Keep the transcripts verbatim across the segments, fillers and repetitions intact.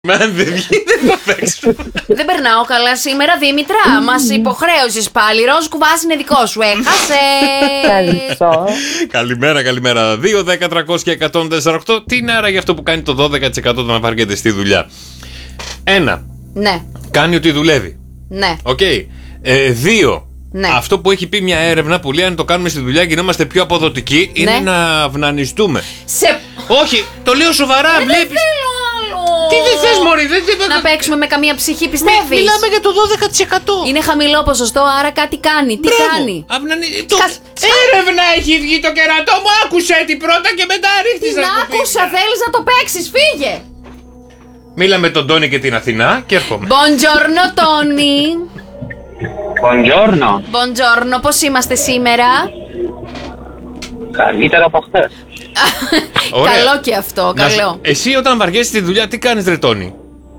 Αν δεν βγει, δεν θα παίξουμε. Δεν περνάω καλά σήμερα, Δήμητρα. Μας υποχρέωσες πάλι. Ροζ κουβάς είναι δικό σου. Έχασε. Ευχαριστώ. Καλημέρα, καλημέρα. δύο, δέκα, τριακόσια, εκατόν τέσσερα οκτώ. Τι είναι άρα για αυτό που κάνει το δώδεκα τοις εκατό των απαργέται στη δουλειά? Ένα. Ναι. Κάνει ότι δουλεύει. Ναι. Οκ. Okay. Ε, δύο. Ναι. Αυτό που έχει πει μια έρευνα που λέει αν το κάνουμε στη δουλειά γινόμαστε πιο αποδοτικοί, είναι ναι. να αυνανιστούμε. Σε... Όχι, το λέω σοβαρά, βλέπεις. Τι δεν θες, μωρή, δεν θες να παίξουμε με καμία ψυχή, πιστεύεις? Μιλάμε για το δώδεκα τοις εκατό. Είναι χαμηλό ποσοστό, άρα κάτι κάνει. Τι Μπράβο. κάνει? Αυνανι... το... Κας... Έρευνα έχει βγει το κερατό μου, άκουσε την πρώτα και μετά ρίχτης. Την άκουσα, θέλεις να το παίξεις, φύγε. Μίλα με τον Τόνι και την Αθηνά και έρχομαι. Buongiorno, Τόνι. Buongiorno. Buongiorno, πώς είμαστε σήμερα? Καλύτερα από χθες. Καλό και αυτό, καλό. Εσύ όταν βαριέσαι τη δουλειά, τι κάνεις, ρε Τόνι?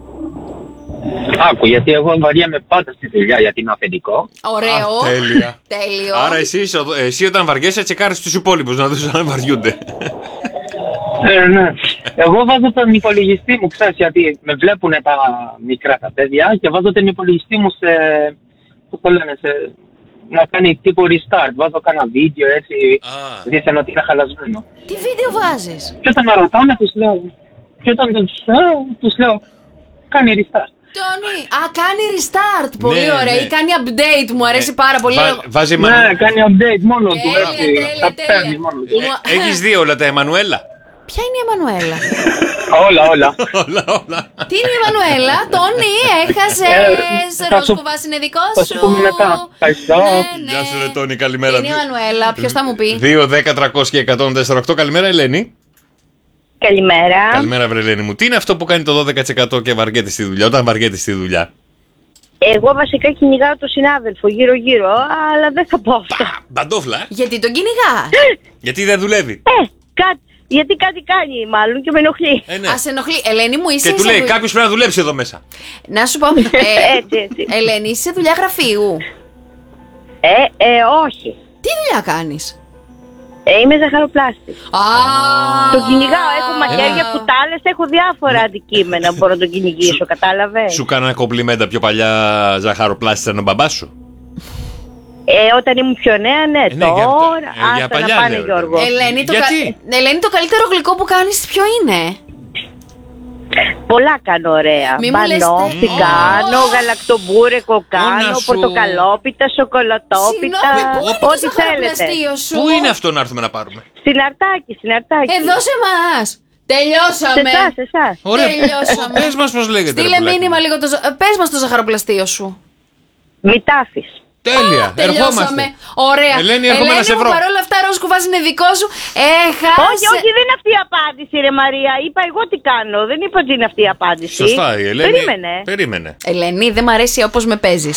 Άκου, γιατί εγώ βαριέμαι πάντα στη δουλειά γιατί είναι αφεντικό. Ωραίο. Α, τέλεια. Τέλειο. Άρα εσύ, εσύ όταν βαριέσαι τσεκάρεις τους υπόλοιπους να δεις αν βαριούνται. Ε, ναι. Εγώ βάζω τον υπολογιστή μου, ξέρεις, γιατί με βλέπουν τα μικρά τα παιδιά και βάζω τον υπολογιστή μου σε, πώς το λένε, σε, να κάνει τύπου restart. Βάζω κάνα βίντεο έτσι, δίθεν ότι είναι χαλασμένο. Τι βίντεο βάζεις? Και όταν με ρωτάνε τους λέω, και όταν τους, τους λέω, κάνει restart. Τόνι, α, κάνει restart, πολύ ναι, ωραία, ναι. Ή κάνει update, μου αρέσει ναι. πάρα πολύ. Βα, βάζει ναι, Εμμανου... κάνει update μόνο του, τέλεια, έτσι, τέλεια, τα τέλεια. παίρνει μόνο του. Ε, έχεις δει όλα τα Εμμανουέλα? Ποια είναι η Εμμανουέλα? Όλα, όλα. όλα, όλα. Τι είναι η Εμμανουέλα? Τόνι, έχασες. Ροζ κουβάς είναι δικό σου. Θα σου πούμε μετά. Ευχαριστώ. Γεια σου, ρε Τόνι, καλημέρα. Είναι η Εμμανουέλα, ποιος θα μου πει? δύο, δέκα, τριακόσια, εκατόν τέσσερα οκτώ. Καλημέρα, Ελένη. Καλημέρα. Καλημέρα, βρε Ελένη μου. Τι είναι αυτό που κάνει το δώδεκα τοις εκατό και βαριέται στη δουλειά, όταν βαριέται στη δουλειά? Εγώ βασικά κυνηγάω τον συνάδελφο γύρω-γύρω, αλλά δεν θα πω αυτό. Μπαντόφλα. Γιατί τον κυνηγάς? Γιατί δεν δουλεύει. Ε, κάτι. Γιατί κάτι κάνει, μάλλον, και με ενοχλεί. Ε, ναι. Α, σε ενοχλεί. Ελένη μου, είσαι. Και του σε λέει: δουλ... κάποιος πρέπει να δουλέψει εδώ μέσα. Να σου πω. Ε, έτσι, έτσι. Ελένη, είσαι σε δουλειά γραφείου. Ε, ε, όχι. Τι δουλειά κάνεις? Ε, είμαι ζαχαροπλάστη. Α, τον κυνηγάω, έχω μαχαίρια, κουτάλες, έχω διάφορα αντικείμενα που μπορώ να τον κυνηγήσω, κατάλαβες. Σου κάνα κομπλιμέντα πιο παλιά ζαχαροπλάστη ήταν ο μπαμπάς σου? Ε, όταν ήμουν πιο νέα, ναι, ε, ναι τώρα. Για, ε, για άστα παλιά, να πάνε, λέω, Γιώργο. Ελένη, το Γιατί? κα... Ελένη, το καλύτερο γλυκό που κάνεις ποιο είναι? Πολλά κάνω ωραία. Μη μου λες Μπανόφι τε- κάνω, Oh. γαλακτομπούρεκο κάνω, σου- πορτοκαλόπιτα, σοκολατόπιτα, Συγγνώμη, πού είναι το ό,τι θέλετε. ζαχαροπλαστείο σου? Πού είναι αυτό να έρθουμε να πάρουμε? Στην Αρτάκη, στην Αρτάκη. Εδώ σε εμάς. Σε Τελειώσαμε. εσάς, σε εσάς. Ωραία. Τελειώσαμε. Πες μας πώς λέγεται. Στείλε ρε πουλάκι μήνυμα μου. λίγο το. ζω- ε, Πες μας το ζαχαροπλαστείο σου. Μητάφης. Τέλεια. Τελειώσαμε. Ερχόμαστε. Ωραία. Ελένη, έρχομαι να σε μου, βρω. παρόλα αυτά, ροζ κουβάς είναι δικό σου. Έχασε. Όχι, όχι, δεν είναι αυτή η απάντηση, ρε Μαρία. Είπα εγώ τι κάνω. Δεν είπα ότι είναι αυτή η απάντηση. Σωστά, η Ελένη. Περίμενε. Περίμενε. Ελένη, δεν μ' αρέσει όπως με παίζεις.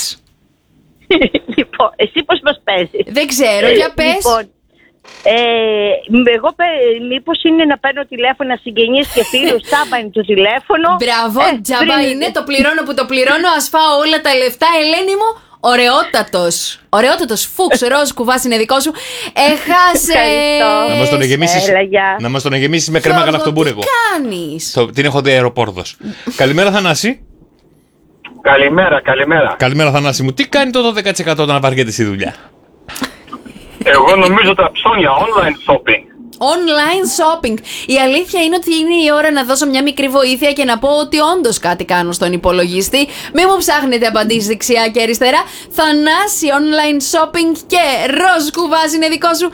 Λοιπόν, εσύ πώς μας παίζεις? Δεν ξέρω, για πες. Λοιπόν, ε, εγώ πε- μήπως είναι να παίρνω τηλέφωνα συγγενείς και φίλους, τσάμπα είναι το τηλέφωνο. Μπράβο, Ε, τζάμπα πριν- είναι, το πληρώνω που το πληρώνω, ας φάω όλα τα λεφτά, Ελένη μου. Ωραιότατος, ωραιότατος, φούξ, ροζ κουβάς είναι δικό σου. Έχασες. Ευχαριστώ. Να μας τον γεμίσεις, Έλα, γεια. να μας τον γεμίσεις με κρέμα Γιώργο, γαλακτομπούρεκο. τι κάνεις? Το- Την έχω δει αεροπόρδος. Καλημέρα, Θανάση. Καλημέρα, καλημέρα. Καλημέρα, Θανάση μου. Τι κάνει το δώδεκα τοις εκατό όταν βαριέται στη δουλειά? Εγώ νομίζω τα ψώνια, online shopping. Online shopping. Η αλήθεια είναι ότι είναι η ώρα να δώσω μια μικρή βοήθεια και να πω ότι όντως κάτι κάνω στον υπολογιστή. Μην μου ψάχνετε απαντήσεις δεξιά και αριστερά. Θανάση, online shopping και ροζ κουβάς είναι δικό σου.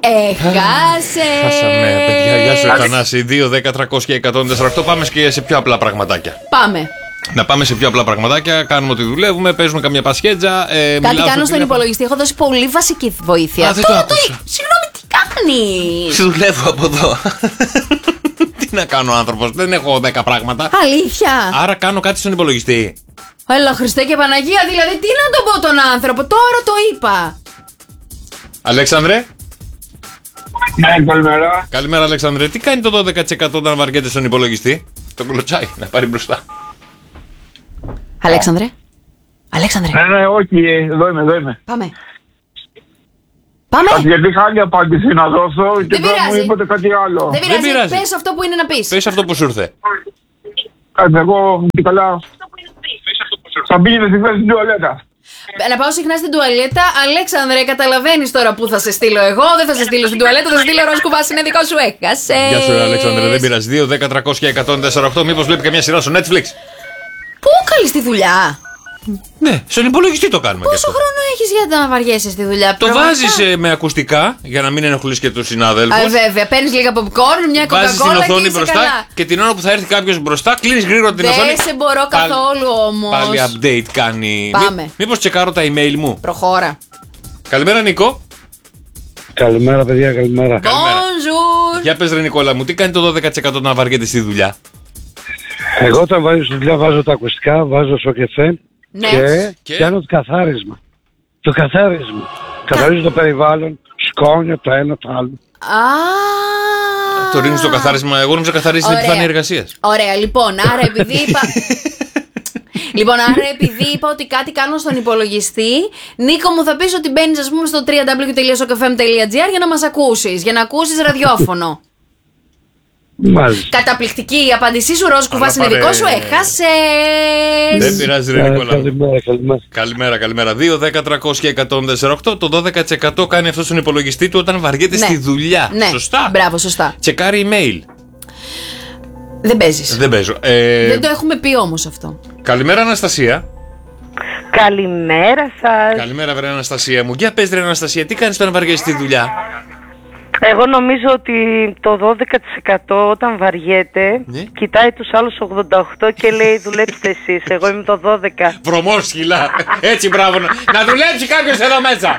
Έχασε. Χάσαμε, παιδιά. Γεια σου, Θανάση. δύο, δέκα, τριακόσια, εκατόν τέσσερα οκτώ. Πάμε και σε πιο απλά πραγματάκια. Πάμε. Να πάμε σε πιο απλά πραγματάκια. Κάνουμε ότι δουλεύουμε, παίζουμε καμιά πασχέτζα. Ε, Κάτι μιλάω κάνω στο στον τηλέφωνο. υπολογιστή. Έχω δώσει πολύ βασική βοήθεια. Α, δεν Τώρα το άκουσα. εί- Συγγνώμη, τι κάνεις? Σε δουλεύω από εδώ. Τι να κάνω, άνθρωπος, δεν έχω δέκα πράγματα. Αλήθεια. Άρα κάνω κάτι στον υπολογιστή. Έλα, Χριστέ και Παναγία, δηλαδή τι να τον πω τον άνθρωπο, τώρα το είπα. Αλέξανδρε. Ναι, καλημέρα. Καλημέρα, Αλέξανδρε. Τι κάνει το δώδεκα τοις εκατό όταν βαριέται στον υπολογιστή? Τον κλωτσάει να πάρει μπροστά. Αλέξανδρε. Αλέξανδρε. Ναι, ναι, όχι, εδώ είμαι, εδώ είμαι. Πάμε. Πάμε. Γιατί είχα άλλη απάντηση να δώσω και Δεν τώρα μου πειράζει. είπατε κάτι άλλο. Δεν πειράζει. πειράζει. Πες αυτό που είναι να πεις. Πες αυτό που σου ήρθε. Κάτι εγώ και καλά. Θα πήγαινε συχνά στην τουαλέτα. Να πάω συχνά στην τουαλέτα. Αλέξανδρε, καταλαβαίνεις τώρα που θα σε στείλω εγώ. Δεν θα σε στείλω στην τουαλέτα, θα σε στείλω Ροζ Κουβάς, είναι δικό σου, έχασε. Γεια σου, Αλέξανδρε, δεν πειράζει. δύο, δέκα, τριακόσια, εκατόν τέσσερα οκτώ. Μήπως βλέπει καμιά σειρά στο Netflix? Πού καλείς τη δουλειά? Ναι, στον υπολογιστή το κάνουμε. Πόσο χρόνο έχεις για να βαριέσαι στη δουλειά? Το βάζεις ε, με ακουστικά για να μην ενοχλείς και τους συναδέλφους. Α, βέβαια, παίρνεις λίγα popcorn, μια Βάζεις την κοκακόλα και οθόνη είσαι μπροστά καλά. και την ώρα που θα έρθει κάποιος μπροστά, κλείνεις γρήγορα την οθόνη. Δεν σε μπορώ Πάλι- καθόλου όμως. Πάλι update κάνει. Πάμε. Μή- Μήπως τσεκάρω τα email μου. Προχώρα. Καλημέρα, Νίκο. Καλημέρα, παιδιά, καλημέρα. Bonjour. Για πες, ρε Νικόλα μου, τι κάνει το δώδεκα τοις εκατό να βαριέται στη δουλειά? Εγώ όταν βάζω στη δουλειά βάζω τα ακουστικά, βάζω στο κεφέ Ναι. και, Και? κάνω το καθάρισμα. Το καθάρισμα. Καθαρίζω το περιβάλλον, σκόνιο το ένα το άλλο. Α. Το ρίχνεις στο καθάρισμα. Εγώ νόμιζα καθαρίζεις την Ωραία. επιφάνεια εργασίας. Ωραία, λοιπόν, άρα επειδή είπα. Λοιπόν, άρα επειδή είπα ότι κάτι κάνω στον υπολογιστή, Νίκο μου θα πεις ότι μπαίνεις, ας πούμε, στο double-u double-u double-u τελεία sokfm τελεία gr για να μας ακούσεις, για να ακούσεις ραδιόφωνο. Μάλιστα. Καταπληκτική η απάντησή σου, Ροζ Κουβάς, είναι πάρε- δικό σου, έχασες. Δεν πειράζει, ρε Ε, Νικόλα. Καλημέρα, καλημέρα. Καλημέρα, καλημέρα. δύο, δέκα, τριακόσια, εκατόν τέσσερα οκτώ. Το δώδεκα τοις εκατό κάνει αυτό στον υπολογιστή του όταν βαριέται Ναι. στη δουλειά. Ναι. Σωστά. Μπράβο, σωστά. Τσεκάρει email. Δεν παίζεις. Δεν παίζω. Ε, Δεν το έχουμε πει όμως αυτό. Καλημέρα, Αναστασία. Καλημέρα σας. Καλημέρα, βρε Αναστασία μου. Για πες, ρε Αναστασία, τι κάνεις όταν βαριέσαι στη δουλειά? Εγώ νομίζω ότι το δώδεκα τοις εκατό όταν βαριέται, Ναι. κοιτάει τους άλλους ογδόντα οκτώ τοις εκατό και λέει δουλέψτε εσείς, εγώ είμαι το δώδεκα τοις εκατό. Βρωμόσχυλα. Έτσι, μπράβο. Να, να δουλέψει κάποιος εδώ μέσα.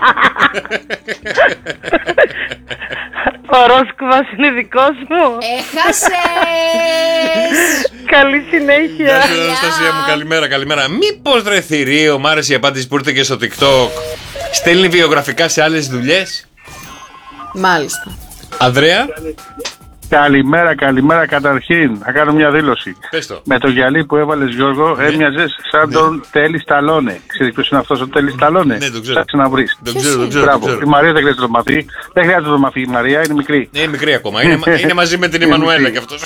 Ο Ροσκουβάς είναι δικός μου. Έχασες. Καλή συνέχεια. Γεια σου, Αναστασία μου, καλημέρα, καλημέρα. Μήπως, ρε θηρίο, μ' άρεσε η απάντηση που ήρθε και στο TikTok. Στέλνει βιογραφικά σε άλλες δουλειές. Μάλιστα. Ανδρέα, Καλημέρα, καλημέρα. Καταρχήν, θα κάνω μια δήλωση. πες το. Με το γυαλί που έβαλες, Γιώργο, έμοιαζες σαν τον Τέλη Σταλόνε. Ξέρεις ποιος είναι αυτός ο Τέλη Σταλόνε? Ναι, το ξέρω. Θα ξαναβρεις. Δεν ξέρω, δεν ξέρω. Μπράβο. δεν Η ξέρω. Μαρία δεν χρειάζεται να το μάθει. Δεν χρειάζεται να το μάθει η Μαρία, είναι μικρή. Είναι μικρή ακόμα. Είναι, είναι μαζί με την Εμμανουέλα κι αυτός.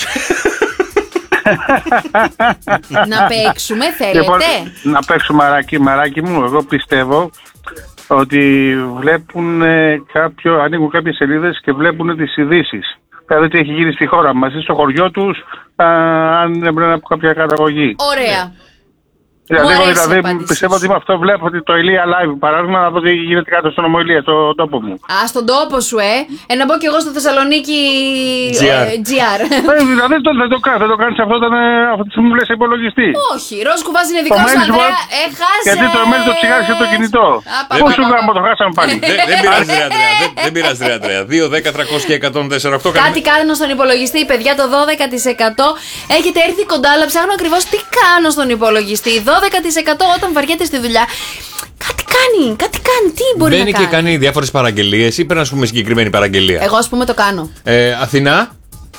Να παίξουμε, Λοιπόν, θέλετε? να παίξουμε μαράκι, μαράκι μου. Εγώ πιστεύω ότι βλέπουν ε, κάποιο, ανοίγουν κάποιες σελίδες και βλέπουν τις ειδήσεις. Δηλαδή τι έχει γίνει στη χώρα μας ή στο χωριό τους, α, αν έμπρεπε από κάποια καταγωγή. Ωραία. Δηλαδή, Μου εγώ αρέσει η δηλαδή απάντησή πιστεύω σου. ότι με αυτό βλέπω ότι το Ηλία Live, παράδειγμα, να δω τι γίνεται κάτω στον Ομοηλία, στο τόπο μου. Α, στον τόπο σου, ε. ε να μπω κι εγώ στο Θεσσαλονίκη τζι αρ. ε, τζι αρ. Ε, δηλαδή το, δεν το κάνεις, δεν το κάνεις αυτό όταν ε, αυτή τη στιγμή μου λες υπολογιστή. Όχι, Ροζ Κουβάς είναι δικό Το σου, mail σου, Ανδρέα. Έχασες. γιατί το email το τσιγάρι το κινητό. Α, πα, Πού πα, σου πα, γάμο πα. το χάσαμε πάλι. Δεν δεν πειράζει, ρε Αντρέα. Δεν- Δεν πειράζει, ρε Αντρέα. δύο, δέκα, τριακόσια, εκατόν τέσσερα οκτώ. Κάτι κάνω στον υπολογιστή, παιδιά, το δώδεκα τοις εκατό. Έχετε έρθει κοντά, αλλά ψάχνω ακριβώς τι κάνω στον υπολογιστή. δώδεκα τοις εκατό όταν βαριέται στη δουλειά. Κάτι κάνει, κάτι κάνει. Τι μπορεί Μπαίνει να και κάνει? κάνει διάφορες παραγγελίες ή πρέπει να σου πούμε συγκεκριμένη παραγγελία. Εγώ, ας πούμε, το κάνω. Ε, Αθηνά,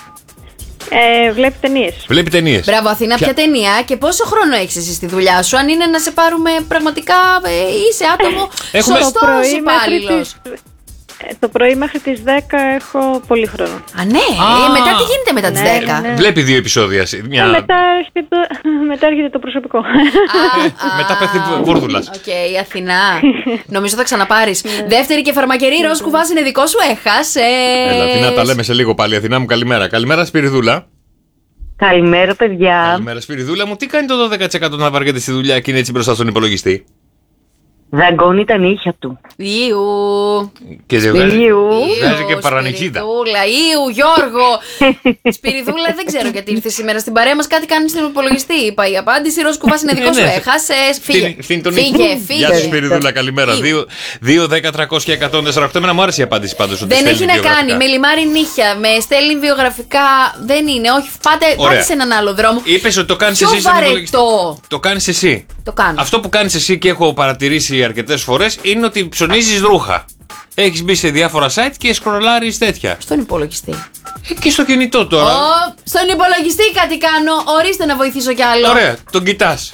Ε, βλέπει ταινίες. βλέπει ταινίες. Μπράβο, Αθήνα, Ποια- ποια ταινία και πόσο χρόνο έχεις εσύ στη δουλειά σου? Αν είναι να σε πάρουμε πραγματικά, ε, είσαι άτομο Έχουμε- σωστός Το πρωί μέχρι υπάλληλος. τις- ε, Το πρωί μέχρι τις δέκα έχω πολύ χρόνο. Α, ναι, Α. ε, μετά τι γίνεται μετά τις Ναι, δέκα? ναι. Βλέπει δύο επεισόδια. σε- Μια... Ε, μετά, έρχεται το, μετά έρχεται το προσωπικό. Α, α, Μετά πέφτει οκ. βούρδουλας. Οκ, Αθηνά. Νομίζω θα ξαναπάρεις. Δεύτερη και φαρμακερή, Ροζ Κουβάς είναι δικό σου, έχασες. Έλα, Αθηνά, τα λέμε σε λίγο πάλι. Αθηνά μου, καλημέρα. Καλημέρα, Σπυριδούλα. Καλημέρα, παιδιά. Καλημέρα, Σπυριδούλα μου. Τι κάνει το δώδεκα τοις εκατό να βαριέται στη δουλειά και είναι έτσι μπροστά στον υπολογιστή? Δαγκώνει τα νύχια του. Ιου. Και ζευγάζει. Ιου. Βγάζει και παρανυχίδα. Σπυριδούλα, Ιου, Γιώργο. Σπυριδούλα, δεν ξέρω γιατί ήρθε σήμερα στην παρέα μας. Κάτι κάνει στον υπολογιστή. Είπα η απάντηση. Ροζ Κουβάς είναι δικό Ναι, σου. ναι. Έχασες. Φύγε. Φτύνει- φτύνει τον Φύγε, ύπνο. φύγε. Γεια σου, Σπυριδούλα, καλημέρα. Φύγε. δύο, δέκα, τριακόσια, εκατόν τέσσερα οκτώ. Εμένα μου άρεσε η απάντηση πάντως. ότι Δεν στέλνει έχει να βιογραφικά. κάνει με λιμάρι νύχια, με στέλνει βιογραφικά. Δεν είναι. Όχι, πάτε, Ωραία. πάτε σε έναν άλλο δρόμο. Είπες ότι το κάνεις Πιο εσύ στον υπολογιστή. βαρετό. Το κάνεις εσύ. Το κάνω. Αυτό που κάνεις εσύ και έχω παρατηρήσει αρκετές φορές είναι ότι ψωνίζεις ρούχα. Έχεις μπει σε διάφορα site και σκρολάρεις τέτοια. Στον υπολογιστή. Ε, και στο κινητό τώρα. Ω, στον υπολογιστή κάτι κάνω. Ορίστε να βοηθήσω κι άλλο. Ωραία, τον κοιτάς.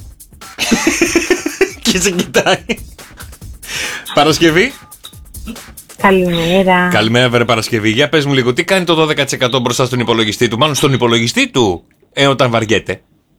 Και σε κοιτάει. Παρασκευή. Καλημέρα. Καλημέρα, βρε Παρασκευή. Για πες μου λίγο, τι κάνει το δώδεκα τοις εκατό μπροστά στον υπολογιστή του, μάλλον στον υπολογιστή του, ε, όταν βαριέται.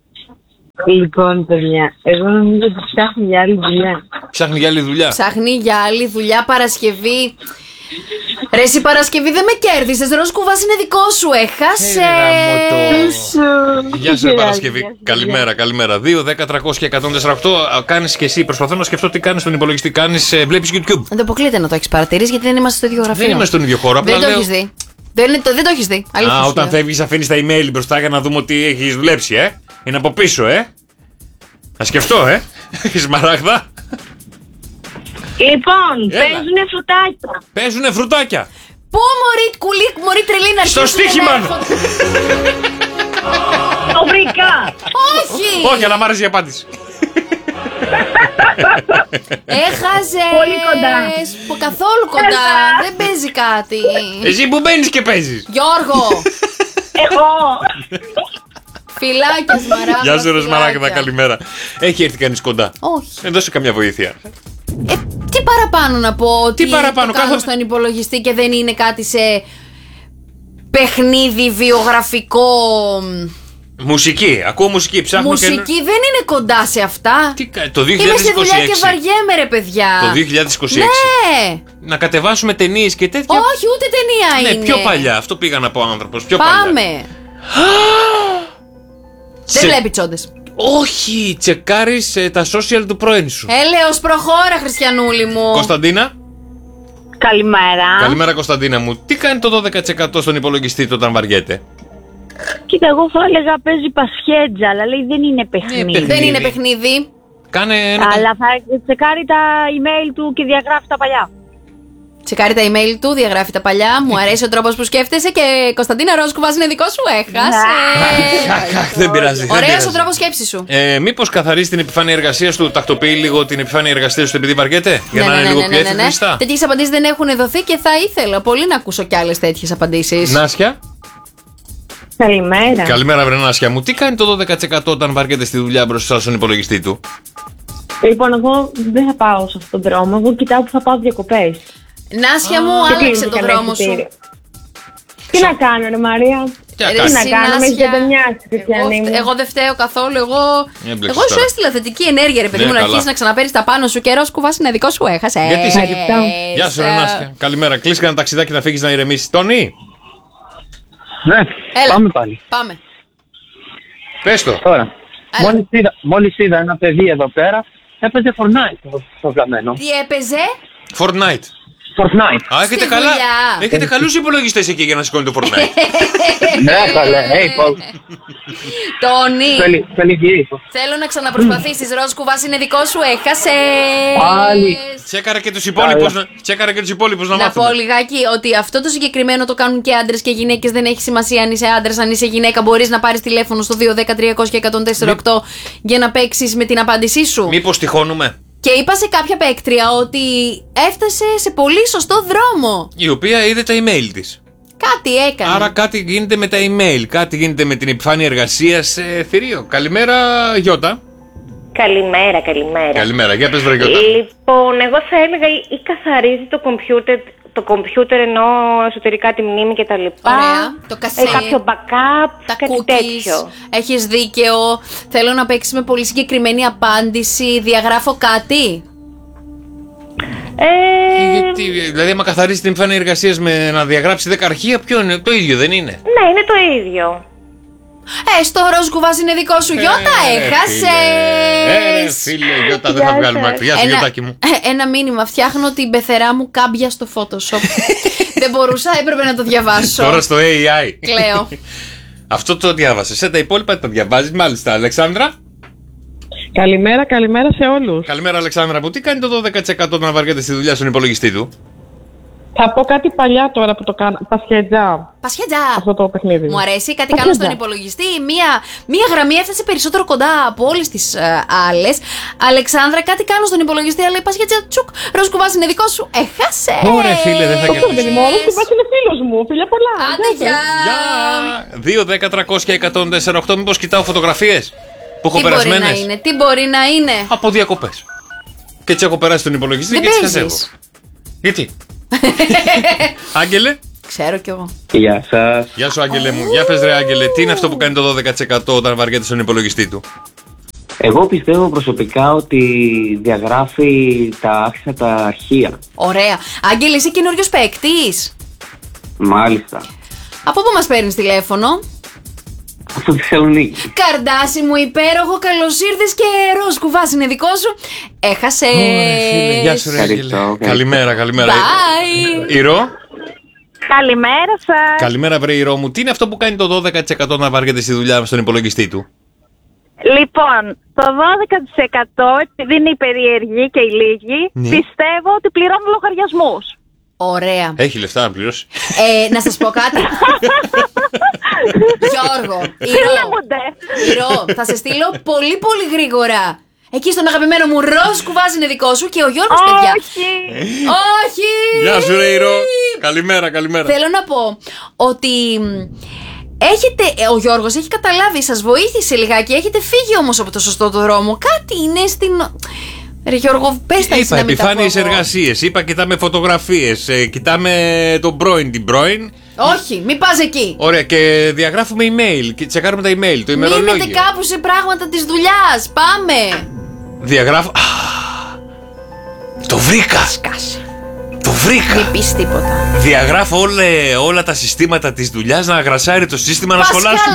Λοιπόν, παιδιά, εγώ νομίζω ότι ψάχνει για άλλη δουλειά. Ψάχνει για άλλη δουλειά. Ψάχνει για άλλη δουλειά Παρασκευή. Ρε εσύ Παρασκευή δεν με κέρδισες. Ροζ Κουβάς είναι δικό σου. Έχασε. Γεια σου ρε Παρασκευή. Καλημέρα, καλημέρα. δύο, δέκα, τριακόσια, εκατόν τέσσερα οκτώ. Κάνεις και εσύ. Προσπαθώ να σκεφτώ τι κάνεις στον υπολογιστή. Κάνεις, βλέπεις YouTube. Δεν αποκλείται να το έχεις παρατηρήσει γιατί δεν είμαστε στο ίδιο γραφείο. Δεν είμαστε στον ίδιο χώρο. Δεν απλά το λέω- έχεις δει. Δεν, είναι το, δεν το έχεις δει. Αλήθεια Α, σου όταν λέω. φεύγεις αφήνεις τα email μπροστά για να δούμε ότι έχεις δουλέψει, ε. Είναι από πίσω, ε. Να σκεφτώ, ε. Σμαράγδα. Λοιπόν, Έλα. παίζουνε φρουτάκια. Παίζουνε φρουτάκια. Πού μωρή κουλή, μωρή τρελή να Στο αρχίσουνε στοίχημα. να έρχονται. Το βρήκα. Όχι. Όχι, αλλά μ' άρεσε η απάντηση. Έχασε. Πολύ κοντά. Καθόλου κοντά. Δεν παίζει κάτι. Εσύ που μπαίνεις και παίζεις. Γιώργο. Εγώ. Φιλάκια Σμαράγδα. Γεια σου, ρε φιλάκια. Σμαράγδα, καλημέρα. Έχει έρθει κανείς κοντά. Όχι. Δεν δώσε καμιά βοήθεια. Ε, τι παραπάνω να πω ότι Τι παραπάνω, το κάνω κάθε- στον υπολογιστή και δεν είναι κάτι σε παιχνίδι βιογραφικό. Μουσική, ακούω μουσική, ψάχνω Μουσική και... δεν είναι κοντά σε αυτά. Τι κα- το Είμαι δύο χιλιάδες στη είκοσι δουλειά και έξι. βαριέμαι ρε παιδιά. Το δύο χιλιάδες είκοσι έξι. Ναι. Να κατεβάσουμε ταινίες και τέτοια. Όχι ούτε ταινία Ναι, είναι. πιο παλιά. Αυτό πήγα να πω άνθρωπος. Πιο παλιά. Πάμε. Σε- Δεν βλέπει τσόντες. Όχι, τσεκάρεις ε, τα social του πρώην σου. Έλεος προχώρα Χριστιανούλη μου. Κωνσταντίνα. Καλημέρα. Καλημέρα Κωνσταντίνα μου. Τι κάνει το δώδεκα τοις εκατό στον υπολογιστή του όταν βαριέται? Κοίτα, εγώ θα έλεγα παίζει πασχέτζα, αλλά λέει δεν είναι παιχνίδι. παιχνίδι. Δεν είναι παιχνίδι. Κάνε ένα... Αλλά θα τσεκάρει τα email του και διαγράφει τα παλιά. Τσεκάρει τα email του, διαγράφει τα παλιά. Μου αρέσει ο τρόπος που σκέφτεσαι και Κωνσταντίνα Ροζ Κουβάς είναι δικό σου. Έχασε. Αχ, δεν πειράζει. δεν Ωραίος πειράζει. ο τρόπος σκέψης σου. Ε, μήπως καθαρίσει την επιφάνεια εργασίας του, τακτοποιεί λίγο την επιφάνεια εργασίας του επειδή βαριέται, για να είναι λίγο πιο έτσι χρηστά. Τέτοιες απαντήσεις δεν έχουν δοθεί και θα ήθελα πολύ να ακούσω κι άλλες τέτοιες απαντήσεις. Νάσια. Καλημέρα. Καλημέρα, Βρενάσια μου. Τι κάνει το δώδεκα τοις εκατό όταν βαριέται στη δουλειά μπροστά στον υπολογιστή του? Λοιπόν, εγώ δεν θα πάω σε αυτόν τον δρόμο. Εγώ κοιτάω που θα πάω διακοπές. Νάσια μου, Και άλλαξε κλείνει το και δρόμο ένα σου. εισιτήριο. Τι να κάνω, ρε Μαρία. Τι να Ρε, κάνεις? να εσύ, κάνω, με Νάσια. έχετε μοιάσει, Χριστιανή Εγώ, μου. εγώ δεν φταίω καθόλου. Εγώ, Έμπλεξες εγώ σου τώρα. έστειλα θετική ενέργεια, ρε παιδί Ναι, μου, να καλά. αρχίσει να ξαναπαίρεις τα πάνω σου και Ροζ Κουβάς είναι δικό σου. Έχασε. Γιατί σε- Ευχαριστώ. Γεια σου, Ρενάσια. Καλημέρα. Κλείσει ένα ταξιδάκι να φύγεις να ηρεμήσεις. Τόνι, Ναι, Έλα. πάμε πάλι. Πάμε. πες το. Τώρα, Έλα. μόλις είδα, μόλις είδα ένα παιδί εδώ πέρα, έπαιζε Fortnite το, το βλαμμένο. Τι έπαιζε? Fortnite. Fortnite. Α, έχετε Στη καλά. δουλειά. Έχετε καλούς υπολογιστές εκεί για να σηκώνει το Fortnite. Ναι, καλέ, hey, Paul. Τόνι, Θέλει, θέλει γύρισμα. θέλω να ξαναπροσπαθήσεις. Ροζ Κουβάς είναι δικό σου. Έχασε. Πάλι. Τσέκαρα και τους υπόλοιπους να, τσέκαρα και τους υπόλοιπους να Να πω μάθουμε. λιγάκι ότι αυτό το συγκεκριμένο το κάνουν και άντρες και γυναίκες. Δεν έχει σημασία αν είσαι άντρας, αν είσαι γυναίκα. Μπορείς να πάρεις τηλέφωνο στο δύο δέκα τριακόσια εκατόν τέσσερα οκτώ για να παίξεις με την απάντησή σου. Μήπως τυχώνουμε? Και είπα σε κάποια παίκτρια ότι έφτασε σε πολύ σωστό δρόμο. Η οποία είδε τα email της. Κάτι έκανε. Άρα κάτι γίνεται με τα email, κάτι γίνεται με την επιφάνεια εργασίας ε, θηρίο. Καλημέρα, Γιώτα. Καλημέρα, καλημέρα. Καλημέρα, για πες βρε Γιώτα. Λοιπόν, εγώ θα έλεγα ή, ή καθαρίζει το κομπιούτερ, το κομπιούτερ ενώ εσωτερικά τη μνήμη και τα λοιπά. Ωραία. Το cassette. Ε, κάποιο backup, Τα κάτι cookies. τέτοιο. Έχεις δίκαιο. Θέλω να παίξεις με πολύ συγκεκριμένη απάντηση. Διαγράφω κάτι. Ε, Γιατί, δηλαδή, άμα καθαρίσει την επιφάνεια εργασίας με να διαγράψει δέκα αρχεία, ποιο είναι, το ίδιο δεν είναι. ναι, είναι το ίδιο. Ε, στο Ροζ Κουβάς είναι δικό σου. Γιώτα, Ε, έχασες. φίλε, Ε, φίλε, Γιώτα, δεν θα βγάλουμε άκρη. Γεια σου, Ένα, Γιωτάκι μου. ε, ένα μήνυμα. Φτιάχνω την πεθερά μου κάμπια στο Photoshop. Δεν μπορούσα, έπρεπε να το διαβάσω. Τώρα στο έι άι. Κλαίω. Αυτό το διάβασες. Ε, τα υπόλοιπα τα διαβάζεις. Μάλιστα, Αλεξάνδρα. Καλημέρα, καλημέρα σε όλους. Καλημέρα, Αλεξάνδρα. Που τι κάνει το δώδεκα τοις εκατό να βαριέται στη δουλειά στον υπολογιστή του? Θα πω κάτι παλιά τώρα που το κάνω. Πασχετζά. Πασχέτζα. Αυτό το παιχνίδι. Μου αρέσει, κάτι Πασχέτζα. κάνω στον υπολογιστή. Μία, μία γραμμή έφτασε περισσότερο κοντά από όλες τις ε, άλλες. Αλεξάνδρα, κάτι κάνω στον υπολογιστή, αλλά η Πασχέτζα τσουκ. Ροζ Κουβάς είναι δικό σου. Έχασε. Ωραία, φίλε, δεν θα Αυτό δεν κερδίσει. είναι μόνο. Κουβάς είναι φίλος μου. Φιλιά πολλά. Άντε, Γεια σας. γεια. Γεια! δύο, δέκα, τριακόσια, εκατόν τέσσερα οκτώ. Μήπως κοιτάω φωτογραφίες που έχω Τι μπορεί να περασμένες είναι, τι μπορεί να είναι. από διακοπές. Και έτσι έχω περάσει τον υπολογιστή Δεν και έτσι παίζεις. χαζεύω. Γιατί? Άγγελε. Ξέρω κι εγώ. Γεια σας. Γεια σου, Άγγελε μου. Για πες ρε, Άγγελε, τι είναι αυτό που κάνει το δώδεκα τοις εκατό όταν βαριέται στον υπολογιστή του? Εγώ πιστεύω προσωπικά ότι διαγράφει τα άχθατα αρχεία. Ωραία. Άγγελε, είσαι καινούριος παίκτης. Μάλιστα. Από πού μας παίρνεις τηλέφωνο? Από τη Θεσσαλονίκη. Καρδάσι μου υπέροχο, καλώς ήρθες και ροζ κουβάς είναι δικό σου. Έχασες. Γεια σου, ρε Άγγελε. Καλημέρα, καλημέρα. Bye. Ηρώ. Καλημέρα σας. Καλημέρα, βρε Ηρώ μου. Τι είναι αυτό που κάνει το δώδεκα τοις εκατό να βάργεται στη δουλειά στον υπολογιστή του? Λοιπόν, το δώδεκα τοις εκατό επειδή είναι οι περίεργοι και οι λίγοι, ναι. πιστεύω ότι πληρώνουν λογαριασμούς. Ωραία. Έχει λεφτά να πληρώσει. Ε, να σας πω κάτι. Γιώργο, Ηρώ, Ηρώ, θα σε στείλω πολύ πολύ γρήγορα. Εκεί στον αγαπημένο μου ροζ κουβάς είναι δικό σου και ο Γιώργος, παιδιά. Όχι. Όχι. Γεια σου, ρε Ηρώ. Καλημέρα, καλημέρα. Θέλω να πω ότι έχετε, ο Γιώργος έχει καταλάβει, σας βοήθησε λιγάκι, έχετε φύγει όμως από το σωστό δρόμο. Κάτι είναι στην... Ρε Γιώργο, πες τα εσύ είπα να μην τα επιφάνειες πω εγώ. εργασίες, είπα κοιτάμε φωτογραφίες, ε, κοιτάμε τον πρώην, την πρώην. Όχι, μην πας εκεί. Ωραία, και διαγράφουμε email και τσεκάρουμε τα email, το ημερολόγιο. Μείνετε κάπου σε πράγματα της δουλειάς. Πάμε. Διαγράφω... Α, το βρήκα. Σκάσε. Το βρήκα. Μην πεις τίποτα. Διαγράφω όλα, όλα τα συστήματα της δουλειάς να αγρασάρει το σύστημα να σχολάσουμε.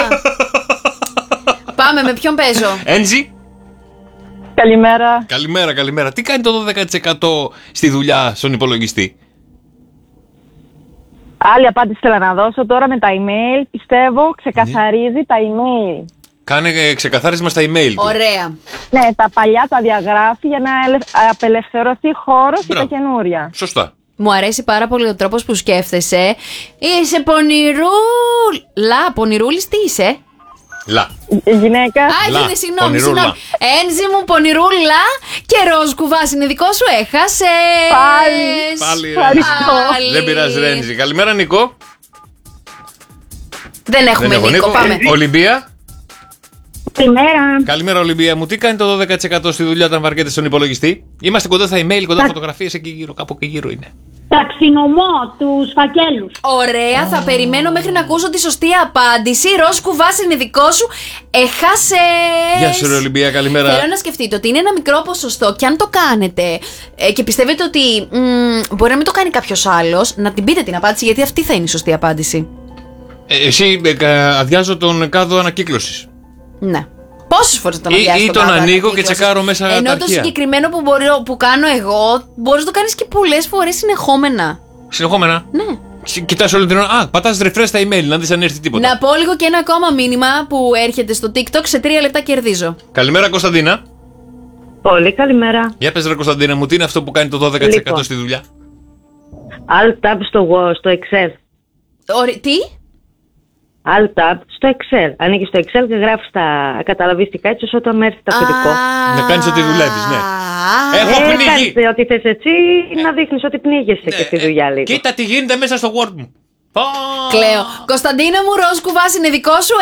Πάμε, με ποιον παίζω? Έντζι. Καλημέρα. Καλημέρα, καλημέρα. Τι κάνει το δώδεκα τοις εκατό στη δουλειά στον υπολογιστή? Άλλη απάντηση θέλω να δώσω τώρα με τα email. Πιστεύω ξεκαθαρίζει τα email. Κάνε ε, ξεκαθάρισμα στα email του. Ωραία. Ναι, τα παλιά τα διαγράφει για να ελε- απελευθερωθεί χώρος για τα καινούρια. Σωστά. Μου αρέσει πάρα πολύ ο τρόπος που σκέφτεσαι. Είσαι πονηρούλα. Πονηρούλης τι είσαι? Λα. Γυναίκα. Α, Λα, έγινε, συγγνώμη, πονηρούλα. συγγνώμη. Ένζη μου, πονηρούλα και ροζ κουβάς είναι δικό σου, έχασε. Πάλι. Πάλι, Ευχαριστώ. Ρένζι. Δεν πειράζει, Ρένζι. Καλημέρα, Νικό. Δεν έχουμε έχω Νίκο, πάμε. Ολυμπία. Καλημέρα. Καλημέρα, Ολυμπία μου. Τι κάνει το δώδεκα τοις εκατό στη δουλειά όταν βαριέται στον υπολογιστή? Είμαστε κοντά στα email, κοντά φωτογραφίες εκεί γύρω. Κάπου εκεί γύρω είναι. Ταξινομώ τους φακέλους. Ωραία, θα περιμένω μέχρι να ακούσω τη σωστή απάντηση. Ροζ κουβάς είναι δικό σου, έχασε. Γεια σου, ρε Ολυμπία, καλημέρα. Θέλω να σκεφτείτε ότι είναι ένα μικρό ποσοστό και αν το κάνετε ε, και πιστεύετε ότι μ, μπορεί να μην το κάνει κάποιος άλλος, να την πείτε την απάντηση γιατί αυτή θα είναι η σωστή απάντηση. Ε, εσύ ε, κα- αδειάζω τον κάδο ανακύκλωσης. Ναι. Πόσες φορές τον Ή- αδειάσεις ή τον τον κάδο ανοίγω και ανακύκλωσης? τσεκάρω μέσα τα Ενώ το αρχεία. συγκεκριμένο που, μπορεί, που κάνω εγώ, μπορείς να το κάνεις και πολλές φορές συνεχόμενα. Συνεχόμενα. Ναι. Κοιτάς όλη την ώρα. Α, πατάς refresh στα email, να δεις αν έρθει τίποτα. Να πω λίγο και ένα ακόμα μήνυμα που έρχεται στο TikTok. Σε τρία λεπτά κερδίζω. Καλημέρα, Κωνσταντίνα. Πολύ καλημέρα. Για πες, ρε Κωνσταντίνα μου, τι είναι αυτό που κάνει το δώδεκα τοις εκατό Λοιπόν. στη δουλειά? Alt tab στο, στο Excel. Ωραία, τι? Alt tab στο Excel. Ανοίγεις το Excel και γράφεις τα καταλαβίστικα έτσι ώστε όταν έρθει το αφεντικό. Να κάνεις ότι δουλεύεις, ναι. Έχω Ε, πνιγεί. κάνεις ό,τι θες έτσι, να δείχνεις ότι πνίγεσαι και στη δουλειά λίγο. Κοίτα τι γίνεται μέσα στο Word μου. Κλαίω. Κωνσταντίνα μου, ροζ κουβάς είναι δικό σου,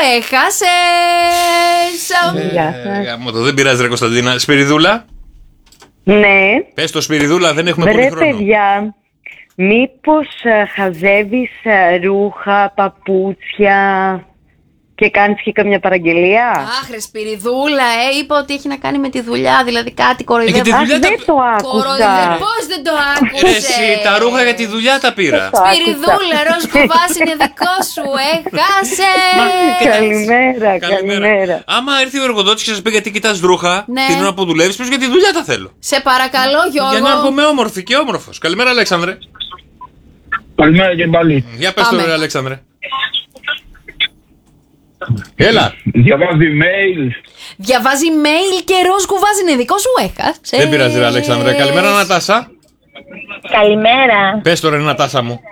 έχασες. Γεια σας. Γάμο το, δεν πειράζει, ρε Κωνσταντίνα. Σπυριδούλα. Ναι. Πες το, Σπυριδούλα, δεν έχουμε πολύ Βρε χρόνο. παιδιά, μήπως ε, χαζεύεις ε, ρούχα, παπούτσια και κάνεις και καμιά παραγγελία? Αχ, ρε Σπυριδούλα, ε, είπα ότι έχει να κάνει με τη δουλειά, δηλαδή κάτι κοροϊδεύει. Ε, και τη δουλειά Αχ, τα- δεν το άκουσα. Πώς δεν το Ρε άκουσες? εσύ, τα ρούχα για τη δουλειά τα πήρα. Το Σπυριδούλα, ροζ κουβάς είναι δικό σου, έχασες. Καλημέρα, καλημέρα. Άμα έρθει ο εργοδότης και σας πει γιατί κοιτάς ρούχα, Ναι. την ώρα που δουλεύεις, πες για τη δουλειά τα θέλω. Σε παρακαλώ, Για να Γιώργο. έρχομαι όμορφη και όμορφος. Καλημέρα, Αλέξανδρε. Καλημέρα και πάλι. Για πες το, Πάμε. ρε Αλέξανδρε. Έλα. Διαβάζει mail. Διαβάζει mail και ροζ κουβάς είναι δικό σου, έχασες. Δεν πειράζει, ρε Αλέξανδρε. Καλημέρα, Νατάσα. Καλημέρα. Πες το, ρε Νατάσα μου.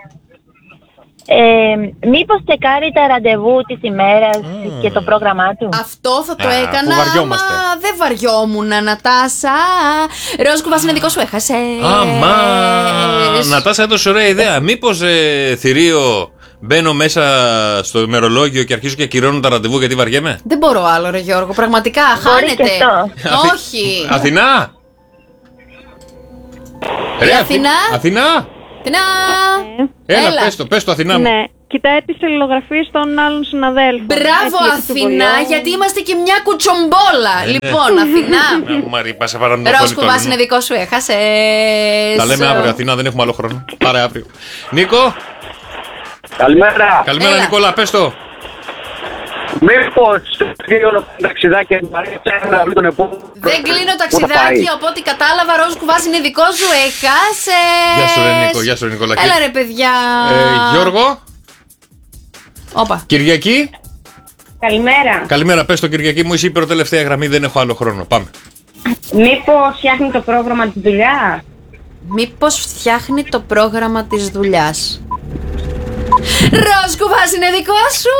Ε, μήπως τσεκάρει τα ραντεβού της ημέρας και το πρόγραμμά του? Αυτό θα το Α, έκανα, που βαριόμαστε. άμα δεν βαριόμουν, Νατάσα. Ροζ κουβάς είναι δικό σου, έχασες. Αμά. Νατάσα έδωσε ωραία ιδέα. Μήπως ε, θηρίο μπαίνω μέσα στο ημερολόγιο και αρχίζω και ακυρώνω τα ραντεβού γιατί βαριέμαι? Δεν μπορώ άλλο, ρε Γιώργο, πραγματικά Μπορεί χάνετε. και αυτό. Αθη- Όχι. Αθηνά. Η Ρε, Αθη- Αθηνά. Αθηνά. Αθηνά. Έλα, Έλα. πες το, πες το, Αθηνά μου. Ναι. κοιτάει τις αλληλογραφίες των άλλων συναδέλφων. Μπράβο Αθηνά, γιατί είμαστε και μια κουτσομπόλα. Ε, λοιπόν, ναι. Αθηνά. Μαρή, πάσε παραμείνω. Ρόσκοβας είναι δικό σου, έχασες. Τα λέμε αύριο, Αθηνά, δεν έχουμε άλλο χρόνο. Πάρε αύριο. Νίκο. Καλημέρα. Καλημέρα, Έλα. Νικόλα, πες το. Μήπως κλείνω ταξιδάκι να βρει τον επόμενο. Δεν κλείνω ταξιδάκι, οπότε κατάλαβα. Ρόσκοβας είναι δικό σου, έχασες. Γεια σου, ρε Νίκο, γεια σου, ρε Νικόλα. Έλα ρε παιδιά. Ε, Γιώργο. Όπα. Κυριακή. Καλημέρα. Καλημέρα, πες το Κυριακή μου, είσαι η τελευταία γραμμή, δεν έχω άλλο χρόνο. Πάμε. Μήπως φτιάχνει το πρόγραμμα της δουλειάς. Μήπως φτιάχνει το πρόγραμμα της δουλειάς. Ρόσκοβας είναι δικό σου,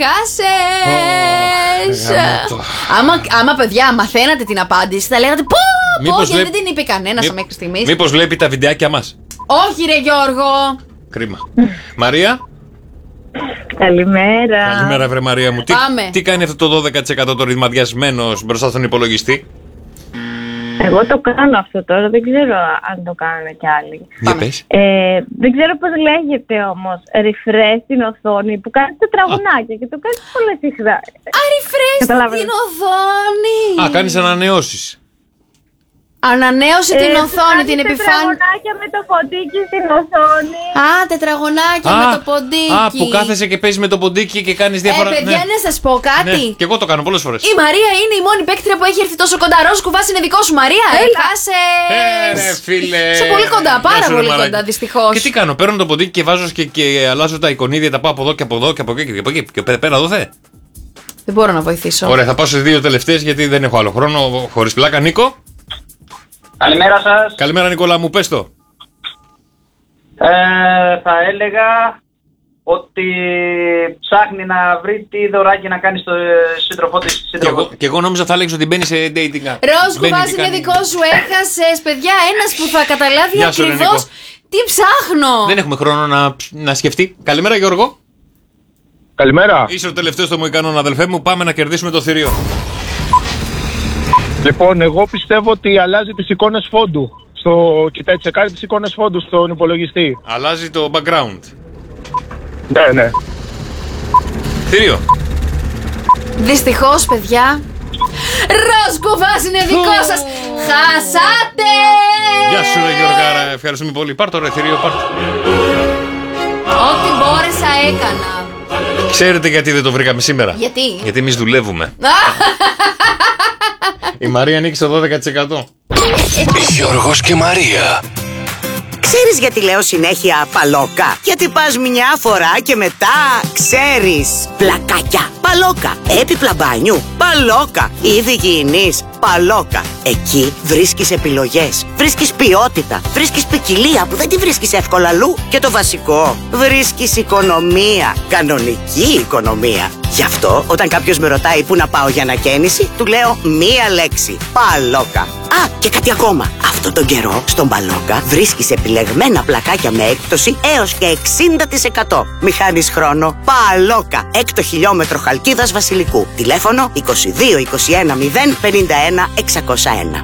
έχασες. Oh, άμα, άμα παιδιά μαθαίνατε την απάντηση θα λέγατε πω πω Μήπως γιατί βλέ- δεν την είπε κανένας Μήπ- μέχρι στιγμής. Μήπως βλέπει τα βιντεάκια μας. Όχι ρε Γιώργο. Κρίμα. Μαρία. Καλημέρα. Καλημέρα, βρε Μαρία μου. Τι, Πάμε. τι κάνει αυτό το δώδεκα τοις εκατό το ρυθμαδιασμένος μπροστά στον υπολογιστή. Εγώ το κάνω αυτό τώρα, δεν ξέρω αν το κάνουν κι άλλοι. Για πες. Ε, δεν ξέρω πώς λέγεται όμως, refresh την οθόνη που κάνει τετραγωνάκια και το κάνει πολύ συχνά. Α, refresh την οθόνη. Α, κάνεις ανανεώσεις. Ανανέωσε την Ε, οθόνη, που την κάνει επιφάνεια. τετραγωνάκια με το ποντίκι στην οθόνη. Α, τετραγωνάκια με το ποντίκι. Α, που κάθεσαι και παίζεις με το ποντίκι και κάνεις διάφορα. Ε, παιδιά, να σας πω κάτι. Ναι, και εγώ το κάνω πολλές φορές. Η Μαρία είναι η μόνη παίκτρια που έχει έρθει τόσο κοντά. Ρόσκοβας είναι δικό σου, Μαρία. Έχασες. Ε, ρε φίλε. Είσαι πολύ κοντά, Γεια πάρα σου, ρε πολύ μαλάκα. κοντά, δυστυχώς. Και τι κάνω, παίρνω το ποντίκι και βάζω και, και αλλάζω τα εικονίδια, τα πάω από εδώ και από εδώ και από εκεί και από εκεί. Και πέρα, πέρα δόθε. Δεν μπορώ να βοηθήσω. Ωραία, θα πάω στις δύο τελευταίες γιατί δεν έχω άλλο χρόνο. Χωρίς πλάκα, Νίκο. Καλημέρα σας. Καλημέρα, Νικόλα μου, πες το. Ε, θα έλεγα ότι ψάχνει να βρει τι δωράκι να κάνει στο σύντροφό της. Και εγώ, και εγώ νόμιζα θα έλεγες ότι μπαίνει σε dating app. Ρόσκοβας Μπαίνει και είναι κάνει- δικό σου, έχασες. Παιδιά, ένας που θα καταλάβει Γεια σου, ρε, ακριβώς Νίκο. τι ψάχνω. Δεν έχουμε χρόνο να, να σκεφτεί. Καλημέρα, Γιώργο. Καλημέρα. Είσαι ο τελευταίος των Μοϊκάνων, αδελφέ μου. Πάμε να κερδίσουμε το θηρίο. Λοιπόν, εγώ πιστεύω ότι αλλάζει τις εικόνες φόντου. Στο... Κοιτάει, τσεκάρει τις εικόνες φόντου στον υπολογιστή. Αλλάζει το background. Ναι, ναι. Θηρίο. Δυστυχώς, παιδιά. Ρόσκοβας είναι δικό σας. Χάσατε. Γεια σου, ρε Γιώργαρα. Ευχαριστούμε πολύ. Πάρ' το ρε θηρίο, πάρ' το. Ό,τι μπόρεσα έκανα. Ξέρετε γιατί δεν το βρήκαμε σήμερα. Γιατί? Γιατί εμείς δουλεύουμε. Η Μαρία ανήκει στο δώδεκα τοις εκατό. Γιώργος και Μαρία. Ξέρεις γιατί λέω συνέχεια παλόκα? Γιατί πας μια φορά και μετά ξέρεις. Πλακάκια, παλόκα. Έπιπλα μπάνιου, παλόκα. Είδη υγιεινής, παλόκα. Εκεί βρίσκεις επιλογές, βρίσκεις ποιότητα, βρίσκεις ποικιλία που δεν τη βρίσκεις εύκολα αλλού. Και το βασικό, βρίσκεις οικονομία, κανονική οικονομία. Γι' αυτό όταν κάποιος με ρωτάει πού να πάω για ανακαίνιση, του λέω μία λέξη, παλόκα. Α, και κάτι ακόμα. Αυτόν τον καιρό στον Παλόκα βρίσκεις επιλεγμένα πλακάκια με έκπτωση έως και εξήντα τοις εκατό. Μη χάνεις χρόνο. Παλόκα, έκτο χιλιόμετρο Χαλκίδας Βασιλικού. Τηλέφωνο είκοσι δύο είκοσι ένα μηδέν πενήντα ένα εξακόσια ένα.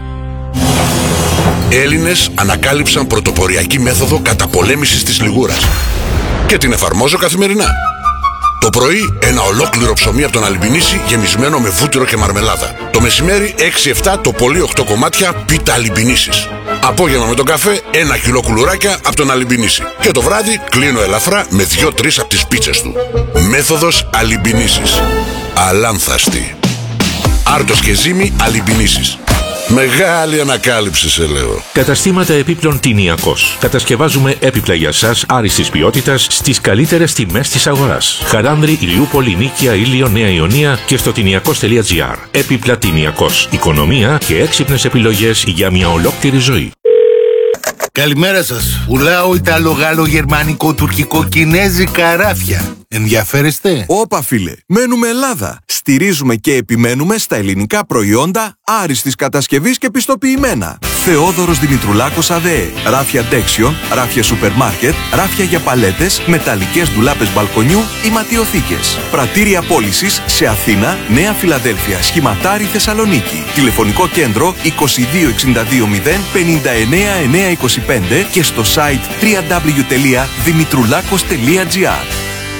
Έλληνες ανακάλυψαν πρωτοποριακή μέθοδο καταπολέμησης της λιγούρας. Και την εφαρμόζω καθημερινά. Το πρωί ένα ολόκληρο ψωμί από τον Αλιμπινίση γεμισμένο με βούτυρο και μαρμελάδα. Το μεσημέρι έξι εφτά το πολύ οκτώ κομμάτια πίτα Αλιμπινίσης. Απόγευμα με τον καφέ ένα κιλό κουλουράκια από τον Αλιμπινίση. Και το βράδυ κλείνω ελαφρά με δύο τρεις από τις πίτσες του. Μέθοδος Αλιμπινίσης. Αλάνθαστη. Άρτος και ζύμη Αλιμπινίσης. Μεγάλη ανακάλυψη σε λέω. Καταστήματα επίπλων Τινιακός. Κατασκευάζουμε έπιπλα για σας άριστης ποιότητας στις καλύτερες τιμές της αγοράς. Χαράνδρη, Ηλιούπολη, Νίκαια, Ήλιο, Νέα Ιωνία και στο τινιακός τελεία τζι άρ. Έπιπλα Τινιακός. Οικονομία και έξυπνες επιλογές για μια ολόκληρη ζωή. Καλημέρα σας. Πουλάω Ιταλο, Γάλλο, Γερμανικό, Τουρκικό, Κινέζικα ράφια. Ενδιαφέρεστε? Όπα φίλε, μένουμε Ελλάδα. Στηρίζουμε και επιμένουμε στα ελληνικά προϊόντα άριστης κατασκευής και πιστοποιημένα. Θεόδωρος Δημητρουλάκος ΑΔΕ. Ράφια Ντέξιον, ράφια σούπερ μάρκετ, ράφια για παλέτες, μεταλλικές ντουλάπες μπαλκονιού ή ματιοθήκες. Πρατήρια πώλησης σε Αθήνα, Νέα Φιλαδέλφια, Σχηματάρι, Θεσσαλονίκη. Τηλεφωνικό κέντρο είκοσι δύο εξήντα δύο μηδέν πενήντα εννέα εννιακόσια είκοσι πέντε και στο site double-u double-u double-u τελεία δημητρουλάκος τελεία τζι άρ.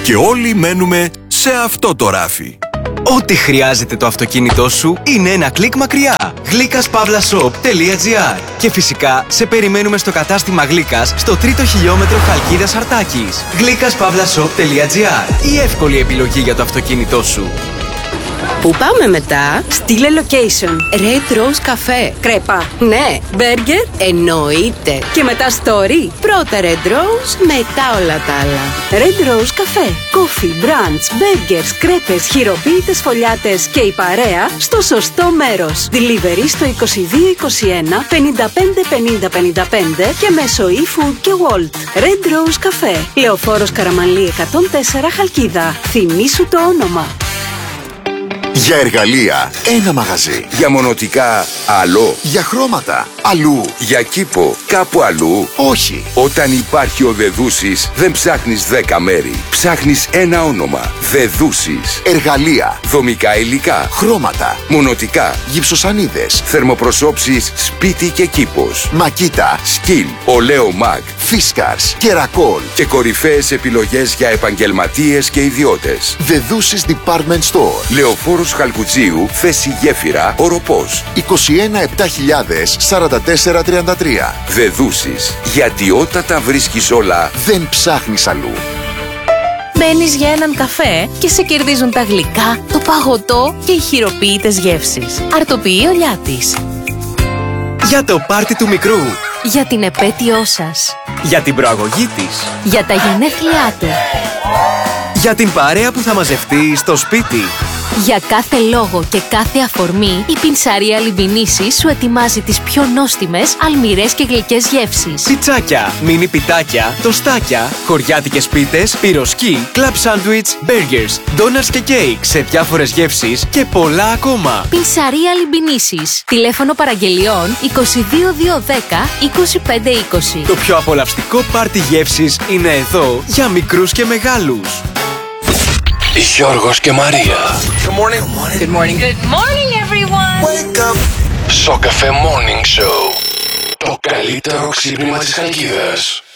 Και όλοι μένουμε σε αυτό το ράφι. Ό,τι χρειάζεται το αυτοκίνητό σου είναι ένα κλικ μακριά. γλύκας παύλα σοπ τελεία τζι άρ. Και φυσικά σε περιμένουμε στο κατάστημα Γλύκας στο τρίτο χιλιόμετρο Χαλκίδας Αρτάκης. γλύκας παύλα σοπ τελεία τζι άρ. Η εύκολη επιλογή για το αυτοκίνητό σου. Πού πάμε μετά? Στείλε location. Red Rose Cafe. Κρέπα. Ναι. Burger. Εννοείται. Και μετά story. Πρώτα Red Rose, μετά όλα τα άλλα. Red Rose Cafe. Coffee, brunch, burgers, κρέπες, χειροποίητες φωλιάτες και η παρέα στο σωστό μέρος. Delivery στο είκοσι δύο είκοσι ένα πενήντα πέντε πενήντα πενήντα πέντε και μέσω eFood και Wolt. Red Rose Cafe. Λεωφόρος Καραμανλή εκατόν τέσσερα Χαλκίδα. Θυμήσου το όνομα. Για εργαλεία, ένα μαγαζί. Για μονοτικά, άλλο. Για χρώματα, αλλού. Για κήπο, κάπου αλλού. Όχι. Όταν υπάρχει ο Δεδούσης, δεν ψάχνεις δέκα μέρη. Ψάχνεις ένα όνομα. Δεδούσης. Εργαλεία, δομικά υλικά, χρώματα, μονοτικά, γυψοσανίδες, θερμοπροσώψεις, σπίτι και κήπος. Μακίτα, σκυλ, ολέο μαγ, φίσκαρς, κερακόλ και κορυφαίες επιλογές για επαγγελματίες και ιδιώτες. Δεδούσης Department Store. Λεωφόρος Χαλκουτσίου, θέση Γέφυρα, Οροπός. είκοσι ένα επτά χιλιάδες σαράντα τέσσερα τριάντα τρία. Δεδούσης. Γιατί όταν τα βρίσκεις όλα, δεν ψάχνεις αλλού. Μπαίνεις για έναν καφέ και σε κερδίζουν τα γλυκά, το παγωτό και οι χειροποίητες γεύσεις. Αρτοποιεί ο Λιάτης. Για το πάρτι του μικρού. Για την επέτειό σας. Για την προαγωγή της. Για τα γενέθλιά του. Για την παρέα που θα μαζευτεί στο σπίτι. Για κάθε λόγο και κάθε αφορμή, η Πινσαρία Λιμπινίση σου ετοιμάζει τις πιο νόστιμες, αλμυρές και γλυκές γεύσεις. Πιτσάκια, μίνι πιτάκια, τοστάκια, χωριάτικες πίτες, πυροσκή, κλαμπ σάντουιτς, μπέργκερς, ντόνατς και κέικ σε διάφορες γεύσεις και πολλά ακόμα. Πινσαρία Λιμπινίσης. Τηλέφωνο παραγγελιών είκοσι δύο διακόσια δέκα είκοσι πέντε είκοσι. Το πιο απολαυστικό πάρτι γεύσεις είναι εδώ για μικρούς και μεγάλους. Γιώργος και Μαρία. Good morning. Good morning. Good morning, everyone. Wake up. Σοκαφέ Morning Show. Το καλύτερο ξύπνημα της Χαλκίδας.